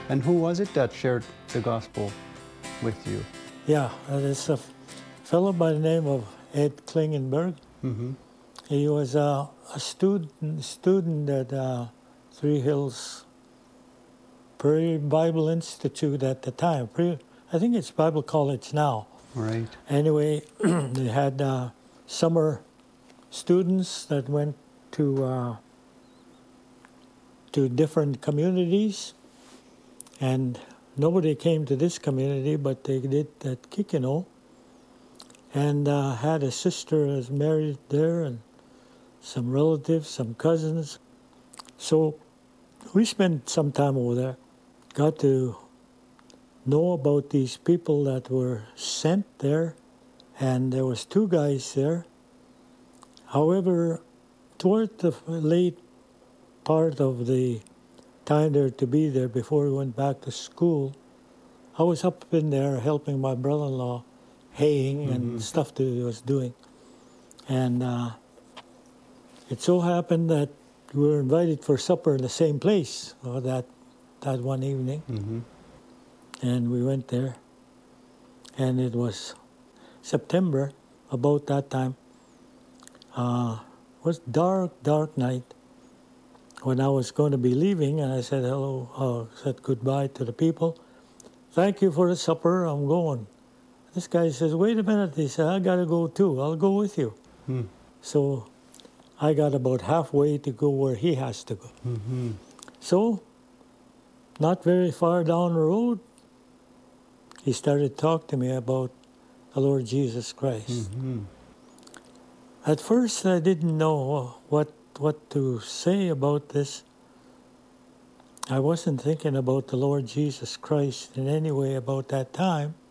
And who was it that shared the gospel with you? Yeah, it's a fellow by the name of Ed Klingenberg. Mm-hmm. He was a student at Three Hills Prairie Bible Institute at the time. I think it's Bible College now. Right. Anyway, they had summer students that went to different communities, and nobody came to this community, but they did at Kikino, and had a sister who was married there, and some relatives, some cousins. So we spent some time over there, got to know about these people that were sent there, and there was two guys there. However, toward the late part of the time there to be there before we went back to school, I was up in there helping my brother-in-law haying and stuff that he was doing. And it so happened that we were invited for supper in the same place that one evening. Mm-hmm. And we went there. And it was September, about that time. It was dark night when I was going to be leaving, and I said hello, said goodbye to the people. Thank you for the supper, I'm going. This guy says, wait a minute. He said, I got to go too. I'll go with you. Mm. So I got about halfway to go where he has to go. Mm-hmm. So, not very far down the road, he started to talk to me about the Lord Jesus Christ. Mm-hmm. At first, I didn't know what to say about this. I wasn't thinking about the Lord Jesus Christ in any way about that time.